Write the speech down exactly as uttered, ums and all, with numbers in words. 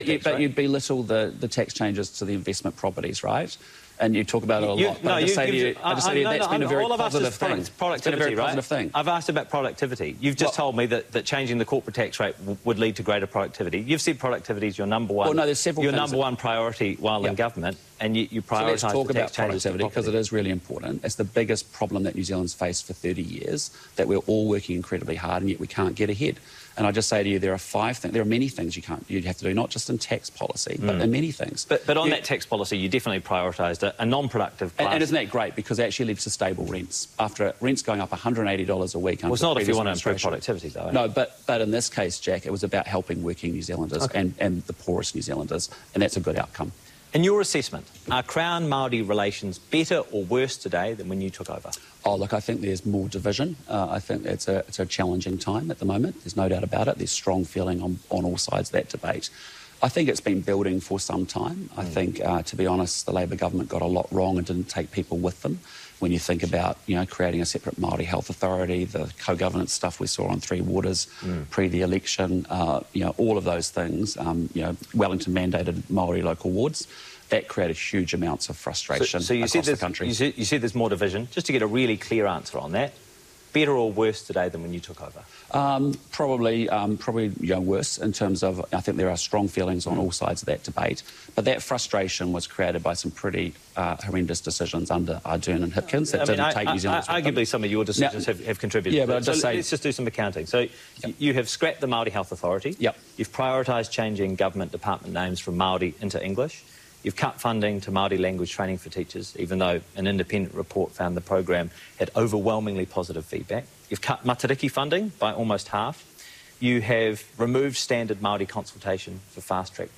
You, but you belittle the, the tax changes to the investment properties, right? And you talk about it a you, lot. But no, I just you, say to you, you, I just say to you no, that's no, been a very all positive thing. Product, productivity, it's been a very right? positive thing. I've asked about productivity. You've just well, told me that, that changing the corporate tax rate w would lead to greater productivity. You've said productivity is your number one. Well, no, there's several your things number that, one priority while yep. in government, and you, you prioritise so let's talk the tax about productivity because it is really important. It's the biggest problem that New Zealand's faced for thirty years. That we're all working incredibly hard, and yet we can't get ahead. And I just say to you, there are five things. There are many things you can't. You have to do, not just in tax policy, but mm. in many things. But, but on you, that tax policy, you definitely prioritised a, a non-productive class. And, and isn't that great? Because it actually leads to stable rents. After rents going up one hundred eighty dollars a week. Well, it's not if you want to improve productivity, though. Eh? No, but but in this case, Jack, it was about helping working New Zealanders okay. and, and the poorest New Zealanders, and that's a good outcome. In your assessment, are Crown-Māori relations better or worse today than when you took over? Oh, look, I think there's more division. Uh, I think it's a, it's a challenging time at the moment. There's no doubt about it. There's strong feeling on, on all sides of that debate. I think it's been building for some time. I mm. think, uh, to be honest, the Labour government got a lot wrong and didn't take people with them. When you think about, you know, creating a separate Māori Health Authority, the co-governance stuff we saw on Three Waters mm. pre the election, uh, you know, all of those things, um, you know, Wellington mandated Māori local wards, that created huge amounts of frustration so, so you across said the country. You said, you said there's more division. Just to get a really clear answer on that, better or worse today than when you took over? Um, probably, um, probably you know, worse in terms of, I think there are strong feelings on all sides of that debate. But that frustration was created by some pretty uh, horrendous decisions under Ardern and Hipkins that I mean, didn't I, take I, New Zealand. I, arguably, some of your decisions now, have, have contributed. Yeah, but I'd so just say... let's just do some accounting. So yep. you have scrapped the Māori Health Authority. Yep. You've prioritised changing government department names from Māori into English. You've cut funding to Māori language training for teachers, even though an independent report found the program had overwhelmingly positive feedback. You've cut Matariki funding by almost half. You have removed standard Māori consultation for fast-track